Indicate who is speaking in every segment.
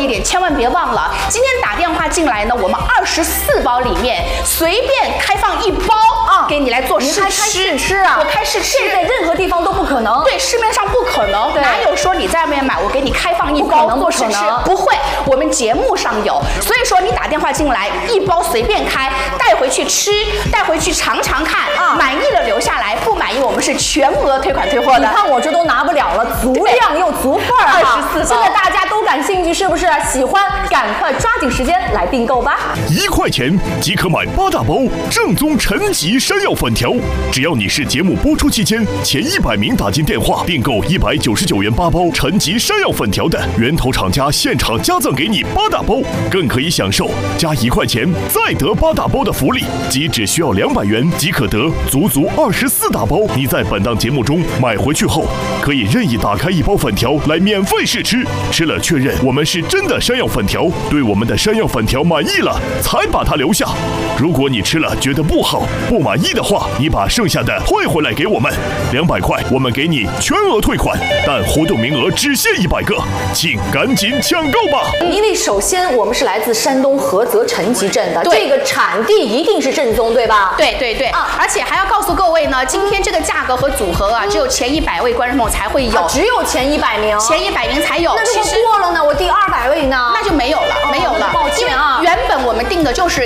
Speaker 1: 一点，千万别忘了，今天打电话进来呢，我们24包里面随便开放1包啊，给你来做试吃啊，我开试吃，
Speaker 2: 这在任何地方都不可能，
Speaker 1: 对，市面上不可能，哪有说你在外面买，我给你开放1包做试吃？不会，我们节目上有，所以说你打电话进来，1包随便开，带回去吃，带回去尝尝看啊，满意了留下来，不满意我们是全额退款退货的。
Speaker 2: 你看我这都拿不了了，足量又足份儿
Speaker 1: 24包，
Speaker 2: 现在大家都感兴趣，是不是？喜欢赶快抓紧时间来订购吧
Speaker 3: ！1块钱即可买8大包正宗陈吉山药粉条，只要你是节目播出期间前100名打进电话订购199元8包陈吉山药粉条的，源头厂家现场加赠给你8大包，更可以享受加1块钱再得8大包的福利，即只需要200元即可得足24大包。你在本档节目中买回去后，可以任意打开1包粉条来免费试吃，吃了确认我们是真的山药粉条，对我们的山药粉条满意了才把它留下。如果你吃了觉得不好不满意的话，你把剩下的退回来给我们，200块我们给你全额退款，但活动名额只限100个，请赶紧抢购吧！
Speaker 2: 因为首先我们是来自山东菏泽陈集镇的，这个产地一定是正宗，对吧？
Speaker 1: 对啊，而且还要告诉各位呢，今天这个价格和组合啊，只有前100位观众朋友才会有，
Speaker 2: 只有前100名，
Speaker 1: 前100名才有。
Speaker 2: 那如果过了呢？我第200位呢？
Speaker 1: 那就没有了，没有了。
Speaker 2: 抱歉啊，
Speaker 1: 原本我们定的就是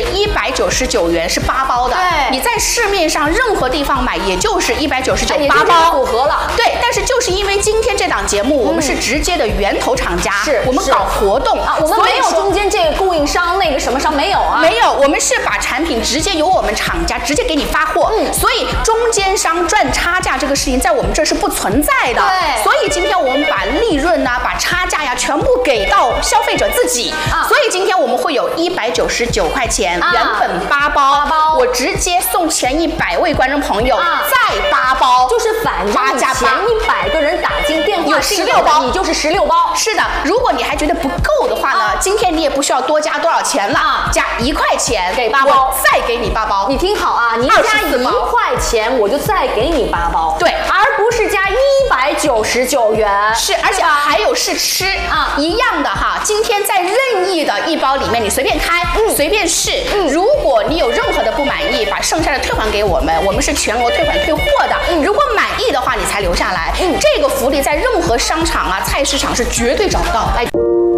Speaker 1: 199元是8包的，
Speaker 2: 对，
Speaker 1: 你在市面上任何地方买也就是199 8包
Speaker 2: 符合了。
Speaker 1: 对，但是就是因为今天这档节目，我们是直接的源头厂家，我们搞活动
Speaker 2: 啊，我们没有中间这个供应商那个什么商没有啊，
Speaker 1: 没有，我们是把产品直接由我们厂家直接给你发货，所以中间商赚差价这个事情在我们这是不存在的。
Speaker 2: 对，
Speaker 1: 所以今天我们把利润呢，把差价呀全部给到消费者自己啊，所以今天我们会有199块钱，原本8包，我直接送前100位观众朋友再8包，
Speaker 2: 就是反正
Speaker 1: 8加8，
Speaker 2: 前100个人打进电话
Speaker 1: 有16包，
Speaker 2: 你就是16包。
Speaker 1: 是的，如果你还觉得不够的话呢，今天你也不需要多加多少钱了，加1块钱
Speaker 2: 给8包，
Speaker 1: 再给你8包。
Speaker 2: 你听好啊，你加1块钱，我就再给你8包，
Speaker 1: 对，
Speaker 2: 而不是加199元。
Speaker 1: 是，而且还有试吃啊，一样的哈。今天在任意的1包里面，你随便开，随便试。如果你有任何的不满意，把剩下的退还给我们，我们是全额退款退货的。如果满意的话，你才留下来。这个福利在任何商场啊、菜市场是绝对找不到的。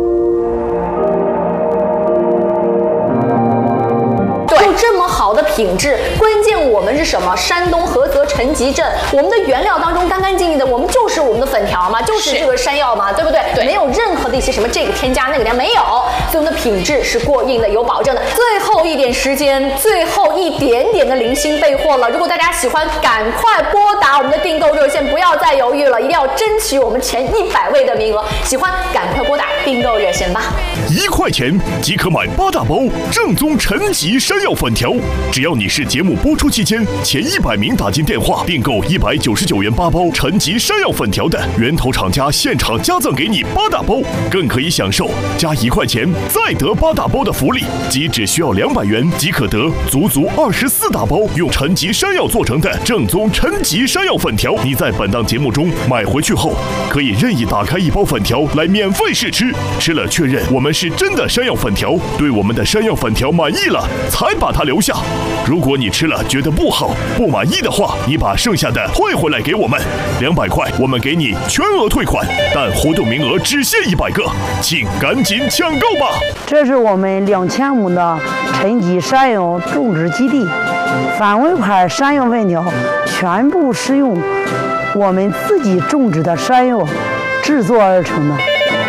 Speaker 2: 有这么好的品质，关键我们是什么？山东菏泽陈集镇，我们的原料当中干干净净的，我们就是我们的粉条嘛，就是这个山药嘛，对不对？没有任何的一些什么这个添加那个添加，没有，所以我们的品质是过硬的，有保证的。最后一点时间，最后一点点的零星备货了，如果大家喜欢，赶快拨打我们的订购热线，不要再犹豫了，一定要争取我们前100位的名额。喜欢赶快拨打订购热线吧。
Speaker 3: 1块钱即可买8大包正宗陈吉山药粉条，只要你是节目播出期间前100名打进电话订购199元8包陈吉山药粉条的，源头厂家现场加赠给你8大包，更可以享受加1块钱再得8大包的福利，即只需要200元即可得足24大包用陈吉山药做成的正宗陈吉山药粉条。你在本档节目中买回去后，可以任意打开1包粉条来免费试吃，吃了确认我们是真的山药粉条，对我们的山药粉条满意了才把它留下。如果你吃了觉得不好不满意的话，你把剩下的退回来给我们，200块我们给你全额退款，但活动名额只限100个，请赶紧抢购吧！
Speaker 4: 这是我们2000亩的陈吉山药种植基地，范围块山药粉条全部使用我们自己种植的山药制作而成的。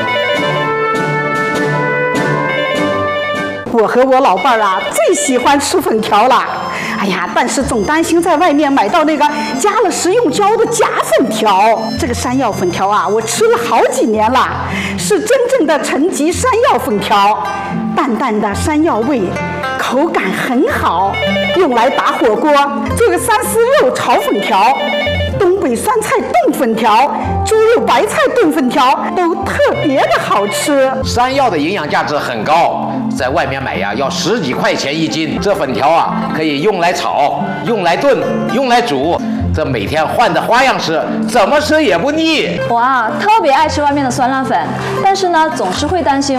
Speaker 5: 我和我老伴儿啊，最喜欢吃粉条了。哎呀，但是总担心在外面买到那个加了食用胶的假粉条。这个山药粉条啊，我吃了好几年了，是真正的陈吉山药粉条，淡淡的山药味，口感很好，用来打火锅，做个三丝肉炒粉条。东北酸菜炖粉条、猪肉白菜炖粉条都特别的好吃。
Speaker 6: 山药的营养价值很高，在外面买呀要10几块钱1斤。这粉条啊，可以用来炒、用来炖、用来煮，这每天换的花样吃，怎么吃也不腻。
Speaker 7: 我啊特别爱吃外面的酸辣粉，但是呢总是会担心